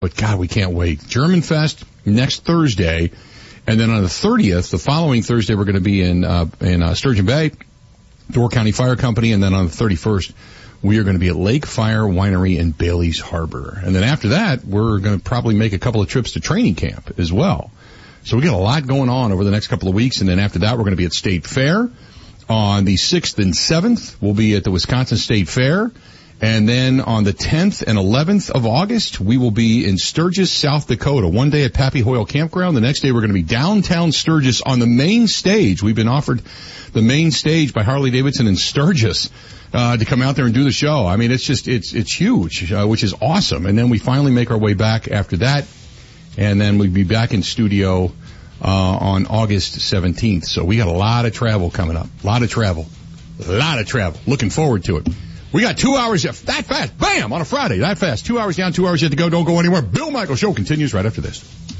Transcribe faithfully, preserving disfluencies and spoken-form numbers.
But, God, we can't wait. German Fest next Thursday. And then on the thirtieth, the following Thursday, we're going to be in uh, in uh, Sturgeon Bay, Door County Fire Company. And then on the thirty-first, we are going to be at Lake Fire Winery in Bailey's Harbor. And then after that, we're going to probably make a couple of trips to training camp as well. So we got a lot going on over the next couple of weeks. And then after that, we're going to be at State Fair. On the sixth and seventh, we'll be at the Wisconsin State Fair. And then on the tenth and eleventh of August, we will be in Sturgis, South Dakota. One day at Pappy Hoyle Campground. The next day, we're going to be downtown Sturgis on the main stage. We've been offered the main stage by Harley Davidson in Sturgis uh, to come out there and do the show. I mean, it's just, it's it's huge, uh, which is awesome. And then we finally make our way back after that. And then we'll be back in studio uh on August seventeenth. So we got a lot of travel coming up. A lot of travel. A lot of travel. Looking forward to it. We got two hours that fast, bam, on a Friday, that fast. Two hours down, two hours yet to go. Don't go anywhere. Bill Michaels Show continues right after this.